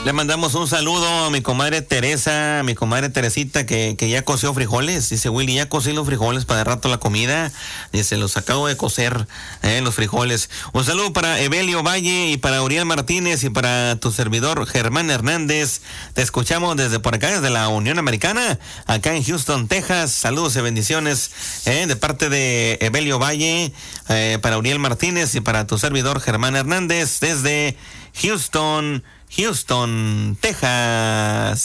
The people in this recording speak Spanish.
Le mandamos un saludo a mi comadre Teresa, a mi comadre Teresita, que ya coció frijoles. Dice Willy, ya cocí los frijoles para de rato la comida. Dice, los acabo de cocer, los frijoles. Un saludo para Evelio Valle y para Uriel Martínez y para tu servidor Germán Hernández. Te escuchamos desde por acá, desde la Unión Americana, acá en Houston, Texas. Saludos y bendiciones de parte de Evelio Valle, para Uriel Martínez y para tu servidor Germán Hernández desde Houston, Texas.